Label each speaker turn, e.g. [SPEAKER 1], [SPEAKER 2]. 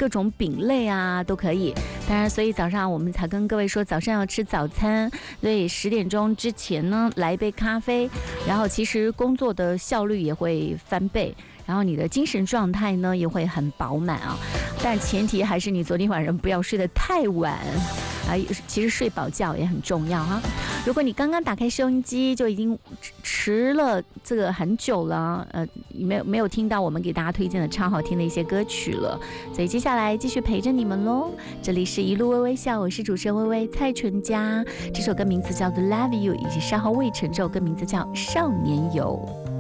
[SPEAKER 1] 各种饼类啊都可以。当然，所以早上我们才跟各位说，早上要吃早餐，所以10点钟之前呢，来一杯咖啡，然后其实工作的效率也会翻倍，然后你的精神状态呢也会很饱满啊。但前提还是你昨天晚上不要睡得太晚啊，其实睡饱觉也很重要哈。如果你刚刚打开收音机就已经迟了这个很久了，没有听到我们给大家推荐的超好听的一些歌曲了，所以接下来继续陪着你们喽。这里是一路微微笑，我是主持人微微蔡淳佳，这首歌名字叫做 Love You， 以及稍后未成这首歌名字叫少年游。